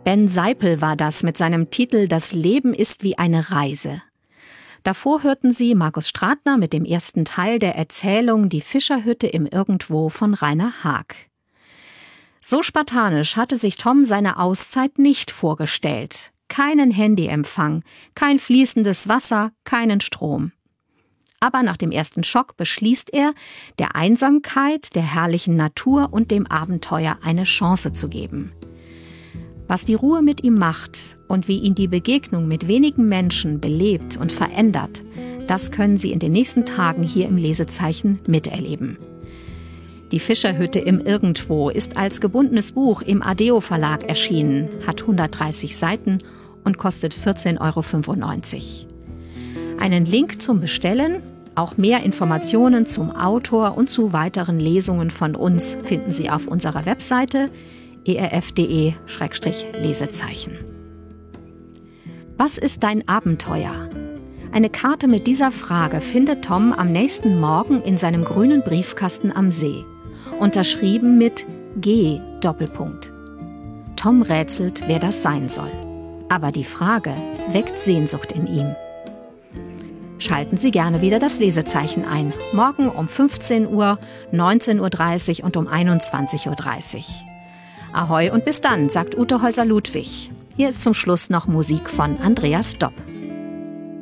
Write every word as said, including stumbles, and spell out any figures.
Ben Seipel war das mit seinem Titel »Das Leben ist wie eine Reise«. Davor hörten Sie Markus Stratner mit dem ersten Teil der Erzählung »Die Fischerhütte im Irgendwo« von Rainer Haag. So spartanisch hatte sich Tom seine Auszeit nicht vorgestellt. Keinen Handyempfang, kein fließendes Wasser, keinen Strom. Aber nach dem ersten Schock beschließt er, der Einsamkeit, der herrlichen Natur und dem Abenteuer eine Chance zu geben. Was die Ruhe mit ihm macht und wie ihn die Begegnung mit wenigen Menschen belebt und verändert, das können Sie in den nächsten Tagen hier im Lesezeichen miterleben. Die Fischerhütte im Irgendwo ist als gebundenes Buch im Adeo Verlag erschienen, hat hundertdreißig Seiten und kostet vierzehn Euro fünfundneunzig. Einen Link zum Bestellen, auch mehr Informationen zum Autor und zu weiteren Lesungen von uns finden Sie auf unserer Webseite e r f punkt d e slash lesezeichen. Was ist dein Abenteuer? Eine Karte mit dieser Frage findet Tom am nächsten Morgen in seinem grünen Briefkasten am See. Unterschrieben mit G Doppelpunkt. Tom rätselt, wer das sein soll. Aber die Frage weckt Sehnsucht in ihm. Schalten Sie gerne wieder das Lesezeichen ein. Morgen um fünfzehn Uhr, neunzehn Uhr dreißig und um einundzwanzig Uhr dreißig. Ahoi und bis dann, sagt Ute Häuser-Ludwig. Hier ist zum Schluss noch Musik von Andreas Dopp.